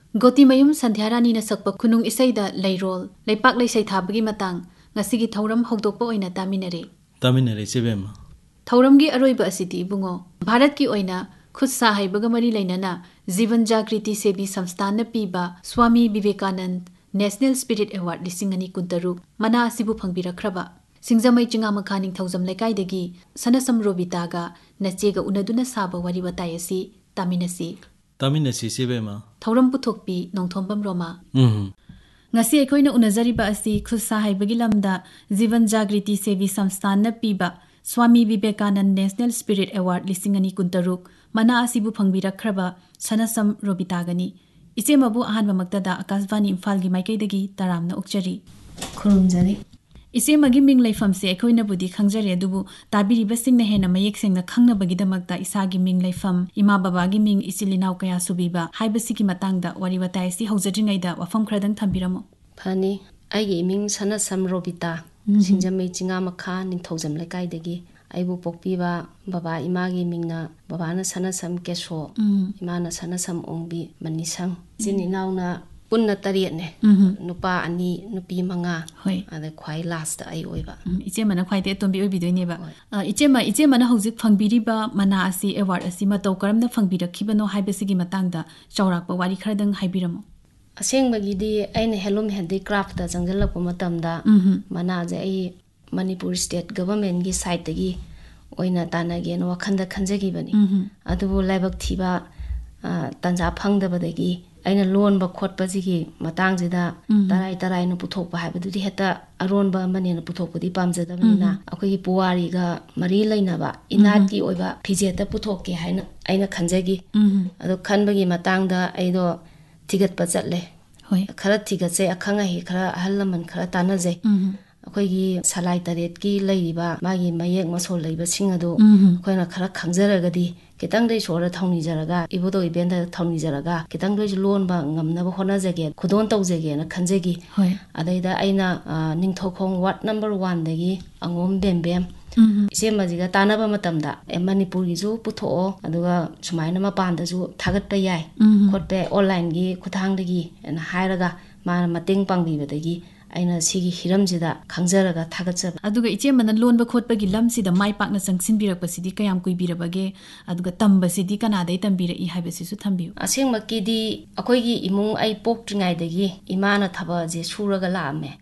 Gotimayum Sandhyarani na sakpa kunung isaida layrol, laypak laysay thabagi matang, ngasigi thauram hogdokpa oina taminare. Taminare chebema. Thauramgi aroiba asidi bungo. Bharat ki oina khud sa haibaga mari lainana Jivan Jagriti Sevi Samstana piba Swami Vivekanand National Spirit Award lisingani kuntaruk mana asibu phangbirakhraba. Singjamai Chingamakha Ningthaujam Lekaidagi Sanasam Robitaga Nachega unaduna saba wari watai asi taminasi. Taminasi chebema. Thauram puthokpi Nongthombam Roma. Ngasi aikoina unajariba asi khud sa haibagi lamda Jivan Jagriti Sevi Samstana piba Swami Vivekanand National Spirit Award lisingani kuntaruk mana asibu phangbirakhraba Sanasam Robitagani iche mabu ahanba maktada Akashvani Imphal gi maikaidagi taramna ukchari khurumjari iche magi ming laifam se aikoina budi khangjare adubu tabiriba singna hena mayek sengna khangna bagidamakta isagi ming laifam ima baba gi ming isilinaw kaya subiba haibasigi matangda wari watai si hojadringaida wafam khradang thambiramo phani aigi ming Sanasam Robita Singjamai Chingamakha Ningthaujam Lekaidagi aibu pokpiba baba imagi mingna babana Sanasam Kesho imana Sanasam Ongbi Manisang jininauna punna tariat ne nupa ani nupi manga ada khwai last ai oiba iche mana khwai te tombi oibi doine ba iche mana hojik phangbiriba mana asi award asi matau karamna phangbirakibano haibasigi matangda chaurakpa wari khradang haibiramo asengmagidi aina hello handicraft da jangalakpa matamda mana je ai Manipur State Government gi side tagi oina tanage no wakhanda khanjagi bani adubu laibak thiba tanja phangdabadagi aina loan ba khotpa jigi matang jida tarai no puthokpa haibadudi heta aronba mane no puthokpadi pamjadabnina akoi puwari ga mari lainaba inat ki oiba phijeta puthokke haina aina khanjagi adu khanbagi matangda aido tigat pa chatle khara tigat se akhanga hi khara halaman khara tanaje akoigi salai taret ki leiba magi mayek masol leiba singado koina khara khangjaragadi kitang dei sora thongni jaraga ibodo ibenda thongni jaraga kitang dei loan ba ngamna ba hona jage khudon tawjege na khanjegi adaida aina ningthokhong ward number 1 dagi angom bembem isemajiga tanaba matamda Manipur gi ju putho aduga sumaina ma panda ju thagat pa yai khotpe online gi khuthang dagi na hairaga ma mating pangbi badagi aina sigi hiramjida khangjaraga thagatsa aduga iche mana lonba khotpa gi lamsida mai pakna sangsin birakpasidi kayam kuibirabage aduga tambasidi kanadai tambira I haibasisu thambiu asengmakidi akoigi imung ai poktringai dagi imana thaba je suraga laame